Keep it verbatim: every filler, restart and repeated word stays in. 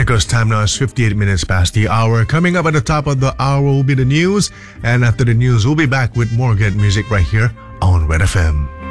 Records time now is fifty-eight minutes past the hour. Coming up at the top of the hour will be the news. And after the news, we'll be back with more good music right here on Red F M.